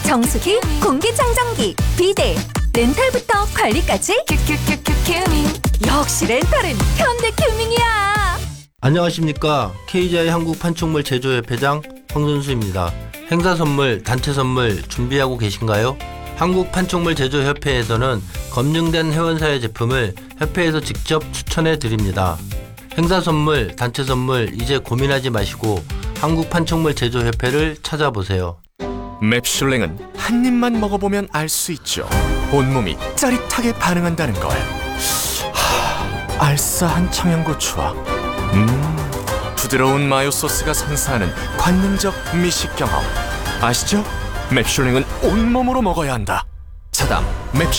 정수기, 공기청정기, 비데, 렌탈부터 관리까지 큐큐큐큐 역시 렌탈은 현대큐밍이야. 안녕하십니까. KGI 한국판촉물 제조협회장 황선수입니다. 행사 선물, 단체 선물 준비하고 계신가요? 한국판촉물 제조협회에서는 검증된 회원사의 제품을 협회에서 직접 추천해 드립니다. 행사 선물, 단체 선물 이제 고민하지 마시고 한국판촉물 제조협회를 찾아보세요. 맵슐랭은 한 입만 먹어보면 알 수 있죠. 온몸이 짜릿하게 반응한다는 걸. 알싸한 청양고추와 부드러운 마요 소스가 선사하는 관능적 미식 경험. 아시죠? 맵슐랭은 온몸으로 먹어야 한다. 차담 맵